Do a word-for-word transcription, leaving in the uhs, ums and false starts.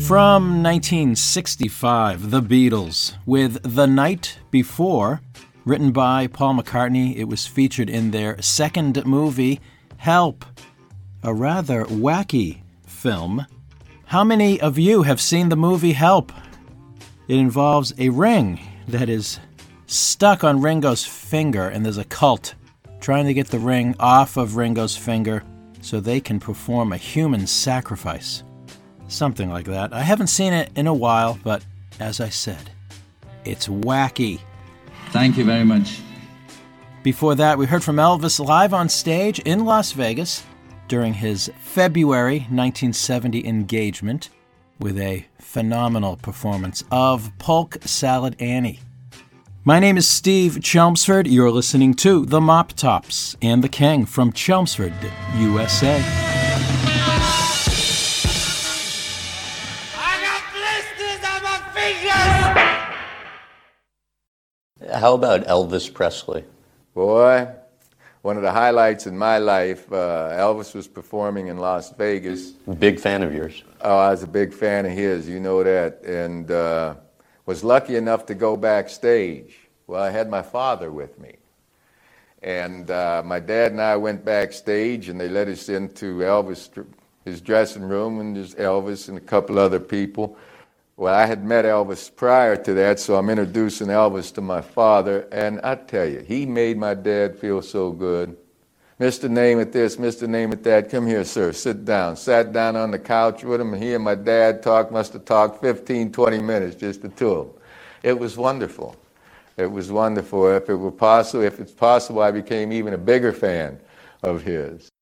From nineteen sixty-five, The Beatles, with The Night Before, written by Paul McCartney. It was featured in their second movie, Help, a rather wacky film. How many of you have seen the movie Help? It involves a ring that is stuck on Ringo's finger, and there's a cult trying to get the ring off of Ringo's finger so they can perform a human sacrifice. Something like that. I haven't seen it in a while, but as I said, it's wacky. Thank you very much. Before that, we heard from Elvis live on stage in Las Vegas during his February nineteen seventy engagement with a phenomenal performance of Polk Salad Annie. My name is Steve Chelmsford. You're listening to The Mop Tops and the King from Chelmsford, U S A. How about Elvis Presley? Boy, one of the highlights in my life, uh, Elvis was performing in Las Vegas. Big fan of yours. Oh, I was a big fan of his, you know that, and uh, was lucky enough to go backstage. Well, I had my father with me. And uh, my dad and I went backstage, and they let us into Elvis, his dressing room, and there's Elvis and a couple other people. Well, I had met Elvis prior to that, so I'm introducing Elvis to my father, and I tell you, he made my dad feel so good. Mister Name It this, Mister Name It that, come here, sir, sit down. Sat down on the couch with him, and he and my dad talked, must have talked fifteen, twenty minutes, just the two of them. It was wonderful. It was wonderful. If it were possible, if it's possible, I became even a bigger fan of his.